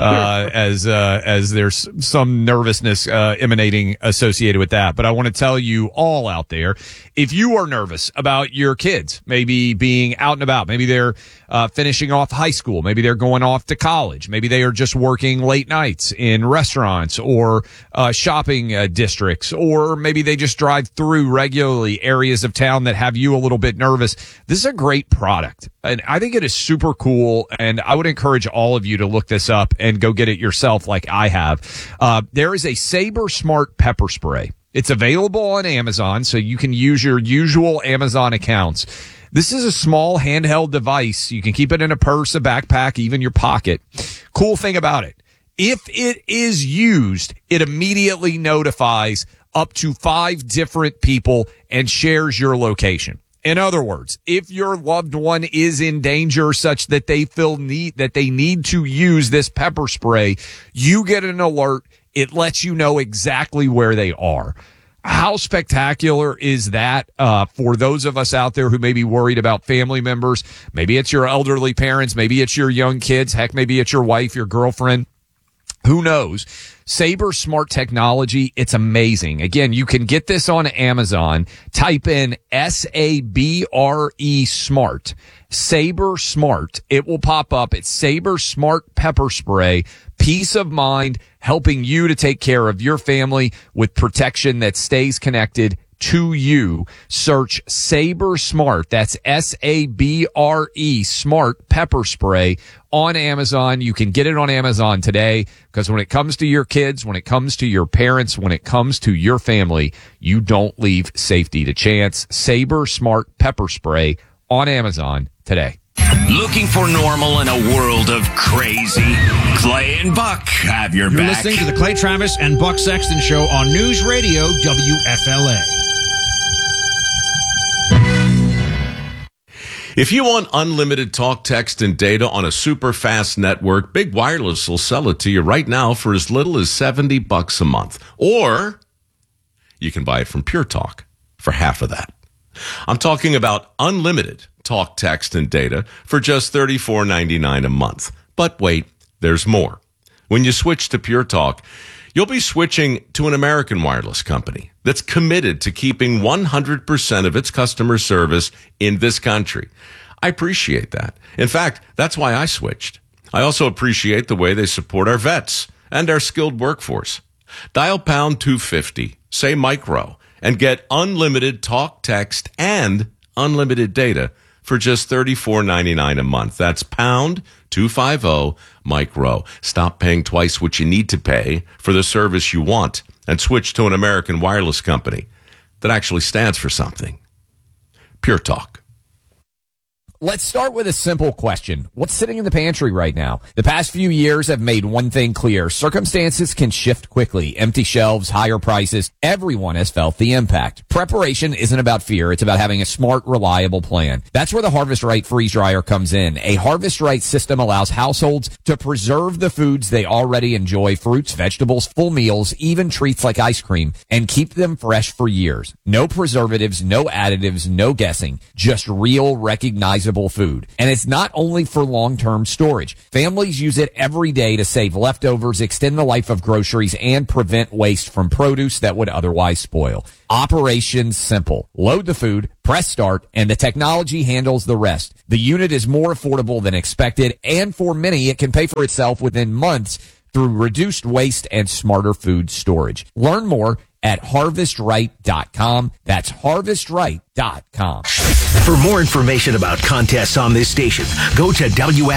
as there's some nervousness emanating associated with that. But I want to tell you all out there, if you are nervous about your kids maybe being out and about, maybe they're finishing off high school, maybe they're going off to college, maybe they are just working late nights in restaurants or shopping districts, or maybe they just drive through regularly areas of town that have you a little bit nervous. This is a great product, and I think it is super cool, and I would encourage all of you to look this up and go get it yourself like I have. There is a Saber Smart pepper spray. It's available on Amazon, so you can use your usual Amazon accounts. This is a small handheld device. You can keep it in a purse, a backpack, even your pocket. Cool thing about it, if it is used, it immediately notifies up to 5 different people and shares your location. In other words, if your loved one is in danger such that they need to use this pepper spray, you get an alert. It lets you know exactly where they are. How spectacular is that for those of us out there who may be worried about family members? Maybe it's your elderly parents. Maybe it's your young kids. Heck, maybe it's your wife, your girlfriend. Who knows? Saber Smart technology, it's amazing. Again, you can get this on Amazon. Type in SABRE Smart. Saber Smart. It will pop up. It's Saber Smart Pepper Spray. Peace of mind, helping you to take care of your family with protection that stays connected to you. Search Saber Smart. That's SABRE Smart Pepper Spray on Amazon. You can get it on Amazon today, because when it comes to your kids, when it comes to your parents, when it comes to your family, you don't leave safety to chance. Saber Smart Pepper Spray on Amazon today. Looking for normal in a world of crazy? Clay and Buck have your You're back. listening to the Clay Travis and Buck Sexton Show on News Radio WFLA. If you want unlimited talk, text, and data on a super fast network, Big Wireless will sell it to you right now for as little as $70 a month. Or you can buy it from Pure Talk for half of that. I'm talking about unlimited talk, text, and data for just $34.99 a month. But wait, there's more. When you switch to Pure Talk, you'll be switching to an American wireless company that's committed to keeping 100% of its customer service in this country. I appreciate that. In fact, that's why I switched. I also appreciate the way they support our vets and our skilled workforce. Dial pound 250, say micro, and get unlimited talk, text, and unlimited data for just $34.99 a month. That's pound 250 micro. Stop paying twice what you need to pay for the service you want and switch to an American wireless company that actually stands for something. Pure Talk. Let's start with a simple question. What's sitting in the pantry right now? The past few years have made one thing clear. Circumstances can shift quickly. Empty shelves, higher prices. Everyone has felt the impact. Preparation isn't about fear. It's about having a smart, reliable plan. That's where the Harvest Right freeze dryer comes in. A Harvest Right system allows households to preserve the foods they already enjoy, fruits, vegetables, full meals, even treats like ice cream, and keep them fresh for years. No preservatives, no additives, no guessing. Just real, recognizable food. And it's not only for long-term storage. Families use it every day to save leftovers, extend the life of groceries, and prevent waste from produce that would otherwise spoil. Operation simple. Load the food, press start, and the technology handles the rest. The unit is more affordable than expected, and for many, it can pay for itself within months through reduced waste and smarter food storage. Learn more at harvestright.com. That's harvestright.com. For more information about contests on this station, go to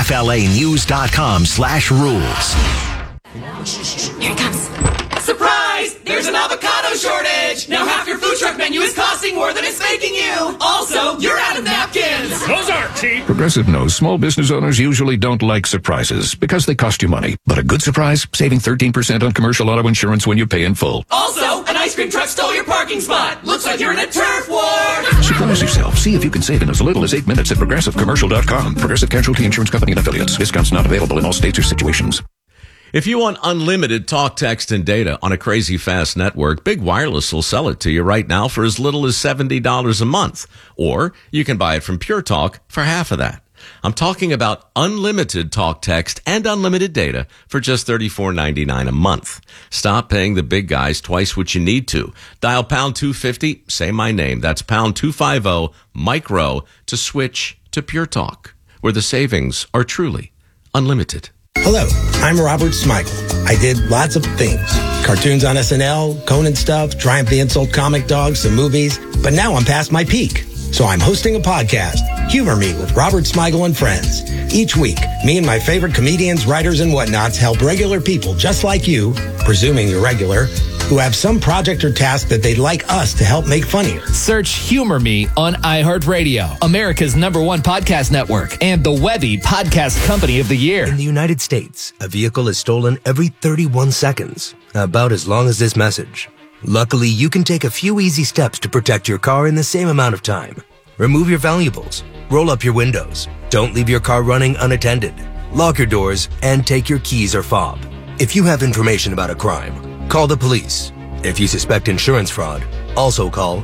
WFLAnews.com/rules. Here it comes. Surprise! There's an avocado shortage! Now half your food truck menu is costing more than it's making you! Also, you're out of napkins! Those aren't cheap! Progressive knows small business owners usually don't like surprises because they cost you money. But a good surprise, saving 13% on commercial auto insurance when you pay in full. Also, an ice cream truck stole your parking spot! Looks like you're in a turf war! Surprise yourself. See if you can save in as little as 8 minutes at progressivecommercial.com. Progressive Casualty Insurance Company and Affiliates. Discounts not available in all states or situations. If you want unlimited talk, text, and data on a crazy fast network, Big Wireless will sell it to you right now for as little as $70 a month. Or you can buy it from Pure Talk for half of that. I'm talking about unlimited talk, text, and unlimited data for just $34.99 a month. Stop paying the big guys twice what you need to. Dial pound 250, say my name. That's pound 250, micro, to switch to Pure Talk, where the savings are truly unlimited. Hello, I'm Robert Smigel. I did lots of things. Cartoons on SNL, Conan stuff, Triumph the Insult comic dog, some movies. But now I'm past my peak. So I'm hosting a podcast, Humor Me with Robert Smigel and Friends. Each week, me and my favorite comedians, writers, and whatnots help regular people just like you, presuming you're regular, who have some project or task that they'd like us to help make funnier. Search Humor Me on iHeartRadio, America's #1 podcast network, and the Webby Podcast Company of the Year. In the United States, a vehicle is stolen every 31 seconds, about as long as this message. Luckily, you can take a few easy steps to protect your car in the same amount of time. Remove your valuables, roll up your windows, don't leave your car running unattended, lock your doors, and take your keys or fob. If you have information about a crime, call the police. If you suspect insurance fraud, also call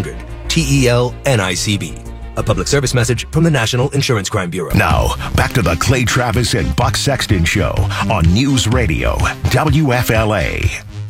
800-TEL-NICB. A public service message from the National Insurance Crime Bureau. Now, back to the Clay Travis and Buck Sexton Show on News Radio, WFLA.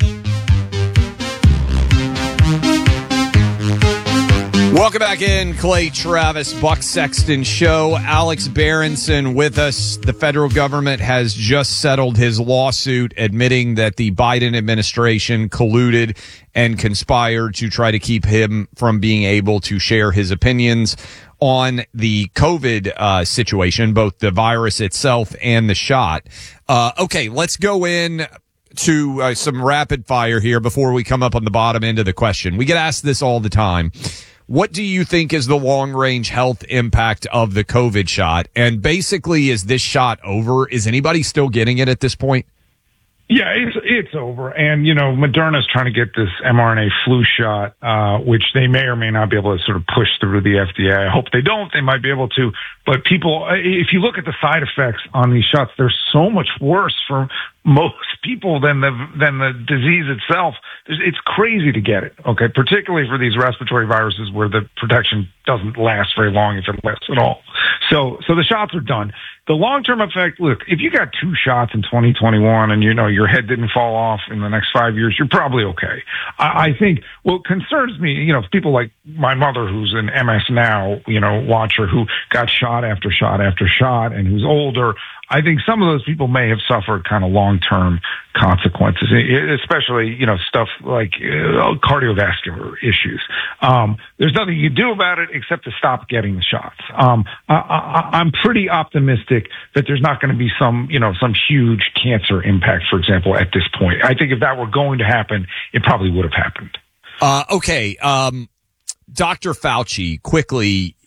Welcome back in, Clay Travis, Buck Sexton Show. Alex Berenson with us. The federal government has just settled his lawsuit admitting that the Biden administration colluded and conspired to try to keep him from being able to share his opinions on the COVID situation, both the virus itself and the shot. Okay, let's go in to some rapid fire here before we come up on the bottom end of the question. We get asked this all the time. What do you think is the long-range health impact of the COVID shot? And basically, is this shot over? Is anybody still getting it at this point? Yeah, it's over. And, you know, Moderna's trying to get this mRNA flu shot, which they may or may not be able to sort of push through the FDA. I hope they don't. They might be able to. But people, if you look at the side effects on these shots, they're so much worse for most people than the disease itself. It's crazy to get it, okay, particularly for these respiratory viruses where the protection doesn't last very long, if it lasts at all. So the shots are done. The long-term effect, look, if you got 2 shots in 2021 and, you know, your head didn't fall off in the next 5 years, you're probably okay. I think what concerns me, you know, people like my mother who's an MS Now, you know, watcher who got shot after shot after shot and who's older, I think some of those people may have suffered kind of long-term consequences, especially, you know, stuff like cardiovascular issues. There's nothing you can do about it except to stop getting the shots. I'm pretty optimistic that there's not going to be some huge cancer impact, for example, at this point. I think if that were going to happen, it probably would have happened. Okay. Dr. Fauci, quickly,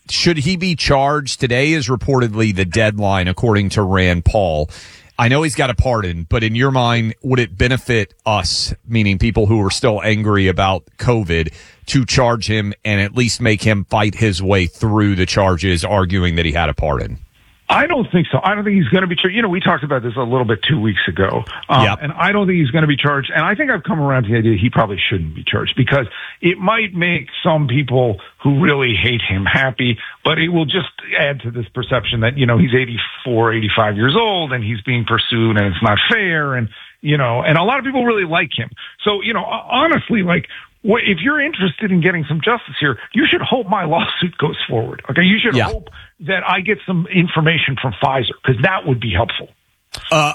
should he be charged? Today is reportedly the deadline, according to Rand Paul. I know he's got a pardon, but in your mind, would it benefit us, meaning people who are still angry about COVID, to charge him and at least make him fight his way through the charges, arguing that he had a pardon? I don't think so. I don't think he's going to be charged. You know, we talked about this a little bit 2 weeks ago, and I don't think he's going to be charged. And I think I've come around to the idea he probably shouldn't be charged, because it might make some people who really hate him happy, but it will just add to this perception that, you know, he's 84, 85 years old and he's being pursued and it's not fair. And, you know, and a lot of people really like him. So, you know, honestly, like, if you're interested in getting some justice here, you should hope my lawsuit goes forward. Okay, you should hope that I get some information from Pfizer, because that would be helpful.